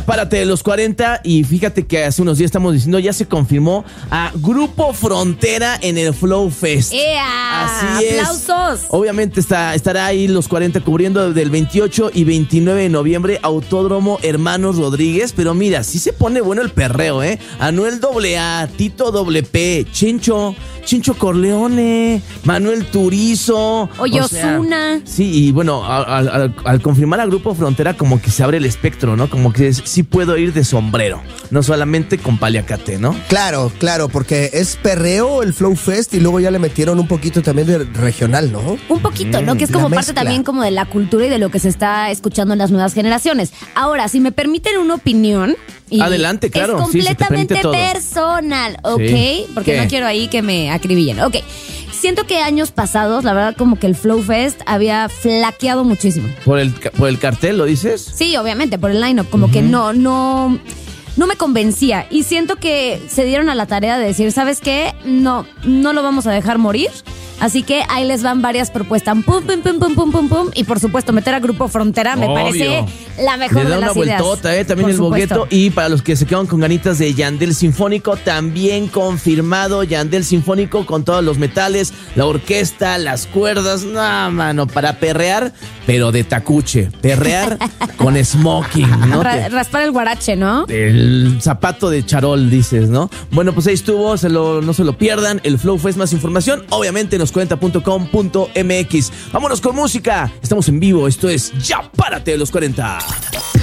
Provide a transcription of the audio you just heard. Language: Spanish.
párate de los 40 y fíjate que hace unos días estamos diciendo, ya se confirmó a Grupo Frontera en el Flow Fest. Así es. ¡Aplausos! Obviamente estará ahí los 40 cubriendo del 28 y 29 de noviembre Autódromo Hermanos Rodríguez, pero mira, sí se pone bueno el perreo, Anuel AA, Tito P, Chencho Corleone, Manuel Turizo, Oyosuna. Sí, y bueno, al confirmar a Grupo Frontera como que se abre el espectro, ¿no? Como que sí puedo ir de sombrero, no solamente con paliacate, ¿no? Claro, porque es perreo el Flow Fest y luego ya le metieron un poquito también de regional, ¿no? Un poquito, ¿no? Que es como parte también como de la cultura y de lo que se está escuchando en las nuevas generaciones. Ahora, si me permiten una opinión... Adelante, claro. Es completamente sí, personal, ¿ok? Sí. Porque ¿Qué? no quiero ahí que me acribillen. Ok, siento que años pasados, la verdad, como que el Flow Fest había flaqueado muchísimo. ¿Por el cartel, lo dices? Sí, obviamente, por el line-up, como que no me convencía. Y siento que se dieron a la tarea de decir, ¿sabes qué? No lo vamos a dejar morir. Así que ahí les van varias propuestas. Pum. Y por supuesto, meter a Grupo Frontera me parece la mejor de las ideas. Le da una vueltota, también por el supuesto. bogueto. Y para los que se quedan con ganitas de Yandel Sinfónico, también confirmado Yandel Sinfónico con todos los metales, la orquesta, las cuerdas. No, mano, para perrear, pero de tacuche. Perrear con smoking, ¿no? Raspar el guarache, ¿no? El zapato de charol, dices, ¿no? Bueno, pues ahí estuvo, no se lo pierdan. El Flow Fest, más información, obviamente en los40.com.mx. Vámonos con música. Estamos en vivo, esto es Ya Párate de los 40.